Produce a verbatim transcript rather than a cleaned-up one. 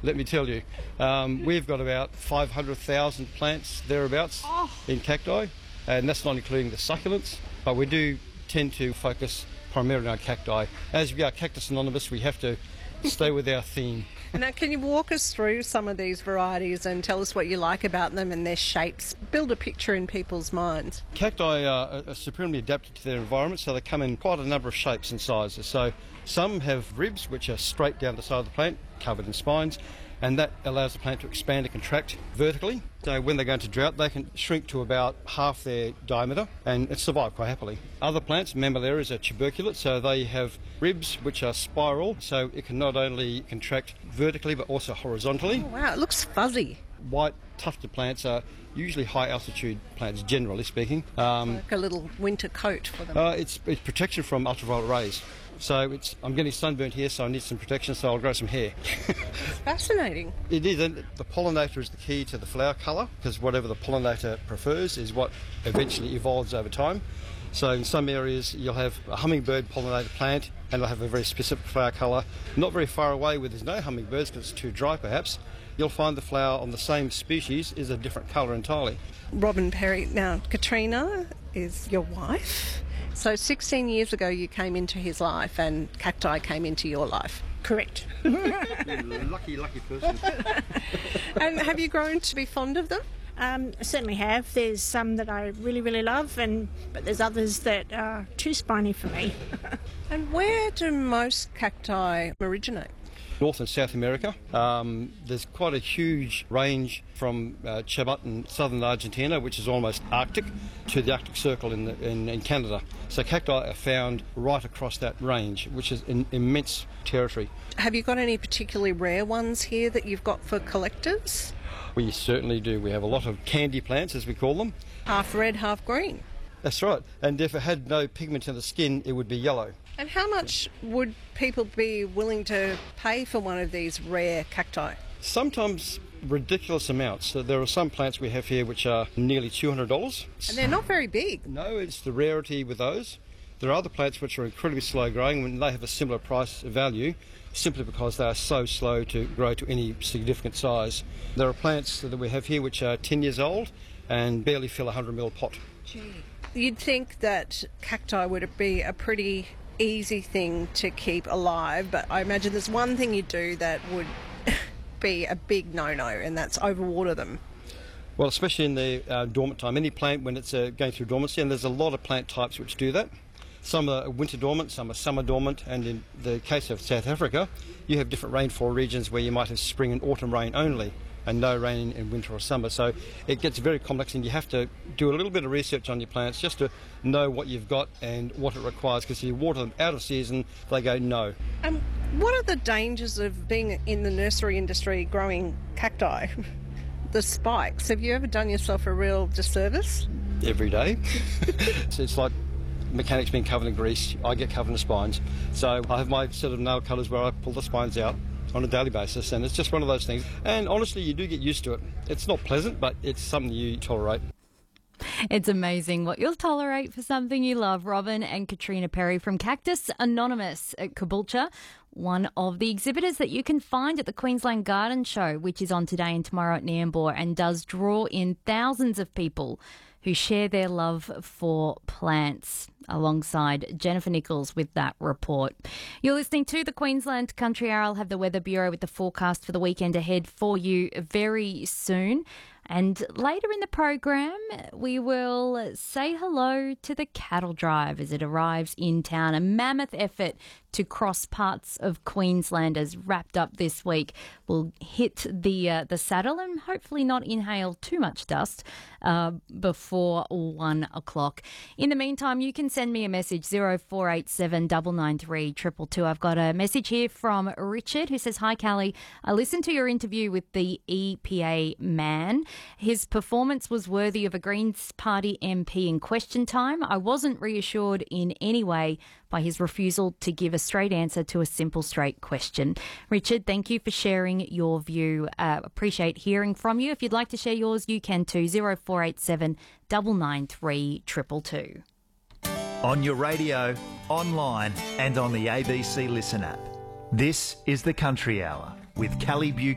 let me tell you. Um, we've got about five hundred thousand plants thereabouts Oh. in cacti, and that's not including the succulents, but we do tend to focus primarily on cacti. As we are Cactus Anonymous, we have to stay with our theme. Now, can you walk us through some of these varieties and tell us what you like about them and their shapes? Build a picture in people's minds. Cacti are, are supremely adapted to their environment, so they come in quite a number of shapes and sizes. So some have ribs, which are straight down the side of the plant, covered in spines, and that allows the plant to expand and contract vertically. So when they go into drought, they can shrink to about half their diameter and survive quite happily. Other plants, Mammillarias, are tuberculate, so they have ribs which are spiral, so it can not only contract vertically but also horizontally. Oh, wow, it looks fuzzy. White tufted plants are usually high altitude plants, generally speaking. Um, Like a little winter coat for them. uh, it's, it's protection from ultraviolet rays. So it's, I'm getting sunburnt here, so I need some protection, so I'll grow some hair. Fascinating. It is, and the pollinator is the key to the flower colour, because whatever the pollinator prefers is what eventually evolves over time. So in some areas you'll have a hummingbird pollinated plant and it'll have a very specific flower colour. Not very far away where there's no hummingbirds because it's too dry perhaps, you'll find the flower on the same species is a different colour entirely. Robin Perry, now Katrina is your wife. So sixteen years ago you came into his life and cacti came into your life. Correct. Lucky, lucky person. And have you grown to be fond of them? Um, I certainly have. There's some that I really, really love, and but there's others that are too spiny for me. And where do most cacti originate? North and South America. Um, there's quite a huge range from uh, Chubut in southern Argentina, which is almost Arctic, to the Arctic Circle in, the, in, in Canada. So cacti are found right across that range, which is an immense territory. Have you got any particularly rare ones here that you've got for collectors? We certainly do. We have a lot of candy plants, as we call them. Half red, half green. That's right. And if it had no pigment in the skin, it would be yellow. And how much would people be willing to pay for one of these rare cacti? Sometimes ridiculous amounts. So there are some plants we have here which are nearly two hundred dollars. And they're not very big. No, it's the rarity with those. There are other plants which are incredibly slow growing when they have a similar price value simply because they are so slow to grow to any significant size. There are plants that we have here which are ten years old and barely fill a one hundred mil pot. Gee. You'd think that cacti would be a pretty easy thing to keep alive, but I imagine there's one thing you do that would be a big no-no, and that's overwater them. Well, especially in the uh, dormant time. Any plant when it's uh, going through dormancy, and there's a lot of plant types which do that. Some are winter dormant, some are summer dormant, and in the case of South Africa, you have different rainfall regions where you might have spring and autumn rain only, and no rain in winter or summer. So it gets very complex, and you have to do a little bit of research on your plants just to know what you've got and what it requires, because if you water them out of season, they go no. Um, what are the dangers of being in the nursery industry growing cacti? The spikes. Have you ever done yourself a real disservice? Every day. So it's like mechanics being covered in grease. I get covered in spines. So I have my set of nail cutters where I pull the spines out on a daily basis, and it's just one of those things. And honestly, you do get used to it. It's not pleasant, but it's something you tolerate. It's amazing what you'll tolerate for something you love. Robin and Katrina Perry from Cactus Anonymous at Caboolture, one of the exhibitors that you can find at the Queensland Garden Show, which is on today and tomorrow at Nambour, and does draw in thousands of people who share their love for plants, alongside Jennifer Nichols with that report. You're listening to the Queensland Country Hour. I'll have the Weather Bureau with the forecast for the weekend ahead for you very soon. And later in the program, we will say hello to the cattle drive as it arrives in town. A mammoth effort to cross parts of Queensland has wrapped up this week. We'll hit the uh, the saddle and hopefully not inhale too much dust uh, before one o'clock. In the meantime, you can send me a message, zero four eight seven nine nine three two two two. I've got a message here from Richard who says, "Hi, Callie. I listened to your interview with the E P A man. His performance was worthy of a Greens Party M P in question time. I wasn't reassured in any way by his refusal to give a straight answer to a simple, straight question." Richard, thank you for sharing your view. Uh, appreciate hearing from you. If you'd like to share yours, you can too. zero four eight seven nine nine three two two two. On your radio, online and on the A B C Listen app. This is the Country Hour with Callie Buchanan.